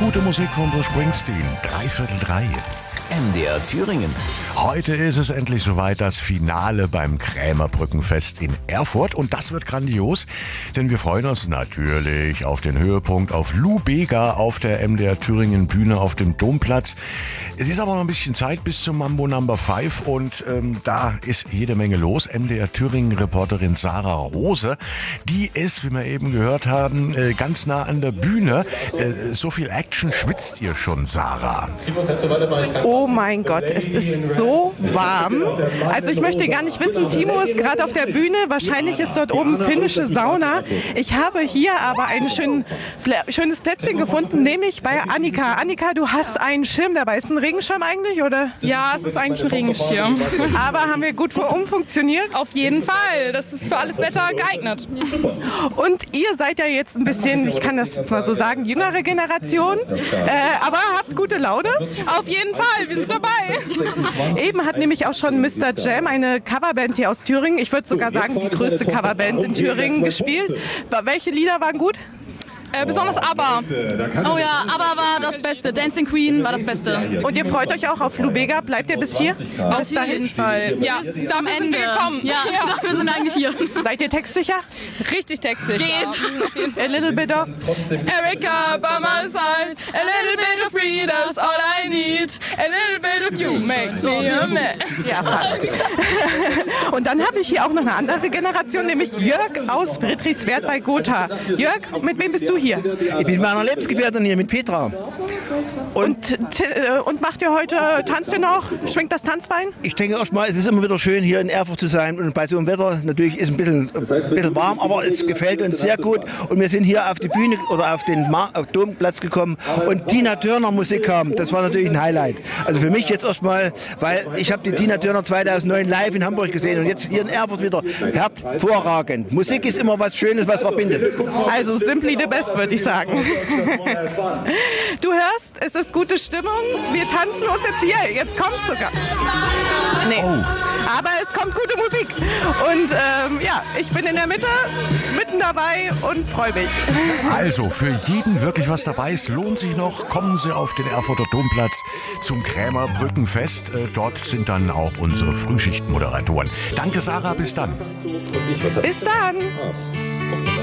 gute Musik von Bruce Springsteen. 3:45. MDR Thüringen. Heute ist es endlich soweit, das Finale beim Krämerbrückenfest in Erfurt. Und das wird grandios, denn wir freuen uns natürlich auf den Höhepunkt, auf Lou Bega auf der MDR Thüringen Bühne auf dem Domplatz. Es ist aber noch ein bisschen Zeit bis zum Mambo No. 5 und da ist jede Menge los. MDR Thüringen Reporterin Sarah Rose, die ist, wie wir eben gehört haben, ganz nah an der Bühne. So viel Action schwitzt ihr schon, Sarah. Oh mein Gott, es ist so warm. Also ich möchte gar nicht wissen, Timo ist gerade auf der Bühne. Wahrscheinlich ist dort oben finnische Sauna. Ich habe hier aber ein schönes Plätzchen gefunden, nämlich bei Annika. Annika, du hast einen Schirm dabei. Ist ein Regenschirm eigentlich, oder? Ja, es ist eigentlich ein Regenschirm. Aber haben wir gut umfunktioniert? Auf jeden Fall. Das ist für alles Wetter geeignet. Und ihr seid ja jetzt ein bisschen, ich kann das jetzt mal so sagen, jüngere Generation. Aber habt gute Laune? Auf jeden Fall, wir sind dabei. Eben hat nämlich auch schon Mr. Jam, eine Coverband hier aus Thüringen, ich würde sogar sagen, die größte Coverband in Thüringen gespielt. Welche Lieder waren gut? Besonders ABBA. Oh ja, ABBA war das Beste. Dancing Queen war das Beste. Und ihr freut euch auch auf Lou Bega? Bleibt ihr bis hier? Auf jeden Fall. Ja, Am Ende. Ja, dafür sind wir eigentlich hier. Seid ihr textsicher? richtig textig. Geht. A little bit of... Erica by my side, a little bit of free, that's all I need. A little bit of you makes me a man. Ja, fast. Und dann habe ich hier auch noch eine andere Generation, nämlich Jörg aus Friedrichswerth bei Gotha. Jörg, mit wem bist du hier? Ich bin mit meiner Lebensgefährtin hier, mit Petra. Und macht ihr heute, tanzt ihr noch? Schwingt das Tanzbein? Ich denke erstmal, es ist immer wieder schön, hier in Erfurt zu sein. Und bei so einem Wetter natürlich ist ein bisschen warm, aber es gefällt uns sehr gut. Und wir sind hier auf die Bühne oder auf den Domplatz gekommen und Tina Turner Musik kam. Das war natürlich ein Highlight. Also für mich jetzt erstmal, weil ich habe die Tina Turner 2009 live in Hamburg gesehen und jetzt hier in Erfurt wieder hervorragend. Musik ist immer was Schönes, was verbindet. Also simply the best, würde ich sagen. Du hörst, es ist gute Stimmung. Wir tanzen uns jetzt hier. Jetzt kommt's sogar. Nee. Aber es kommt gute Musik. Und ja, ich bin in der Mitte, mitten dabei und freue mich. Also, für jeden wirklich was dabei ist, lohnt sich noch. Kommen Sie auf den Erfurter Domplatz zum Krämerbrückenfest. Dort sind dann auch unsere Frühschichtmoderatoren. Danke, Sarah. Bis dann. Bis dann.